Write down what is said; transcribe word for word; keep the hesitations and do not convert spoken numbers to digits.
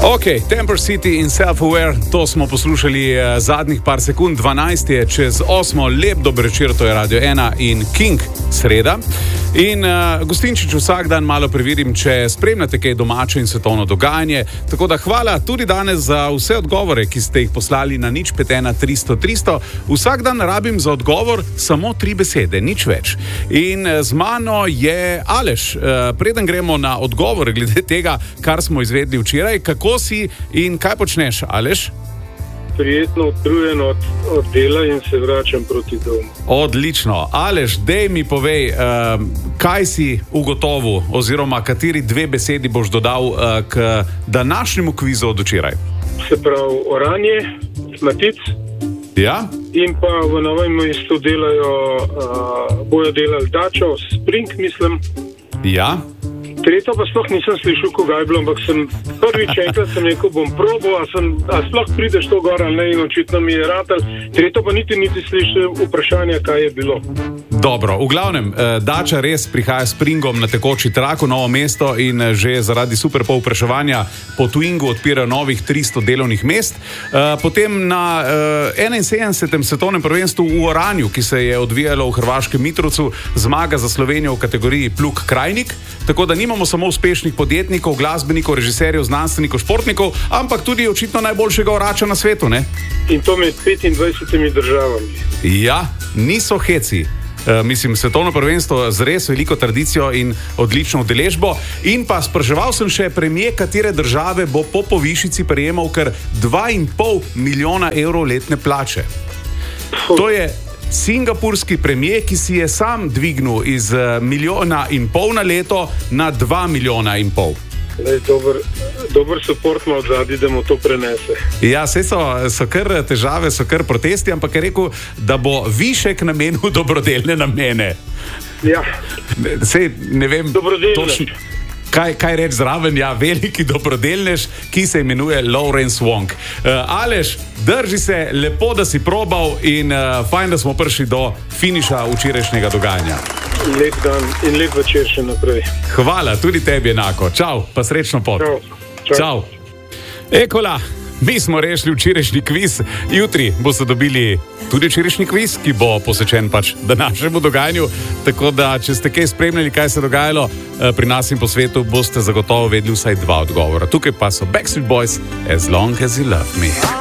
Ok, Temper City in Self-Aware, to smo poslušali uh, zadnjih par sekund, dvanajst je čez osmo, lep dober večer, to je Radio ena in King, sreda. In uh, Gostinčič vsak dan malo preverim, če spremljate kaj domače in svetovno dogajanje. Tako da hvala tudi danes za vse odgovore, ki ste jih poslali na nič pet ena tristo tristo. Vsak dan rabim za odgovor samo tri besede, nič več. In uh, z mano je Aleš. Uh, preden gremo na odgovore glede tega, kar smo izvedli včeraj, kako si in kaj počneš, Aleš? Prijetno utrujen od, od dela in se vračam proti domu. Odlično. Aleš, dej mi povej, uh, kaj si ugotovil oziroma kateri dve besedi boš dodal uh, k današnjemu kvizu od včeraj? Se pravi, oranje, matic. Ja? In pa v Novem mestu delajo, uh, bojo delali dačo, spring, mislim. Ja? Tretjo pa sploh nisem slišal, koga je bilo, ampak sem prvič enkrat sem rekel, bom probal, a, sem, a sploh prideš to gor ali ne, in očitno mi je ratal. Tretjo pa niti niti slišal vprašanja, kaj je bilo. Dobro, v glavnem, dača res prihaja s springom na tekoči trak v Novo mesto in že zaradi super povpraševanja po Twingu odpira novih tristo delovnih mest. Potem na enainsedemdesetem svetovnem prvenstvu v Oranju, ki se je odvijalo v hrvaškem Mitrovcu, zmaga za Slovenijo v kategoriji plug krajnik, tako da nimamo samo uspešnih podjetnikov, glasbenikov, režiserjev, znanstvenikov, športnikov, ampak tudi očitno najboljšega orača na svetu, ne? In to med petindvajsetimi državami. Ja, niso heci. Uh, mislim, svetovno prvenstvo z res veliko tradicijo in odlično udeležbo. In pa spraševal sem še premijer, katere države bo po povišici prejemal kar dva in pol milijona evrov letne plače. Puh. To je singapurski premijer, ki si je sam dvignil iz uh, milijona in pol na leto na dva milijona in pol. Lej, dober, dober support ima odzadnji, da mu to prenese. Ja, sej so, so kar težave, so kar protesti, ampak je rekel, da bo višek namenil dobrodelne namene. Ja. Sej ne vem Dobrodelnež. točno, kaj, kaj reči zraven, ja, veliki dobrodelnež, ki se imenuje Lawrence Wong. Uh, Aleš, drži se, lepo, da si probal in uh, fajn, da smo prišli do finiša včerajšnjega dogajanja. Lep dan in lep večer še naprej. Hvala, tudi tebi enako. Čau, pa srečno pot. Čau. Čau. Čau. Ekola, mi smo rešili včerajšnji kviz. Jutri boste dobili tudi včerajšnji kviz, ki bo posvečen pač današnjemu dogajanju. Tako da, če ste kaj spremljali, kaj se je dogajalo pri nas in po svetu, boste zagotovo vedeli vsaj dva odgovora. Tukaj pa so Backstreet Boys, As Long As You Love Me.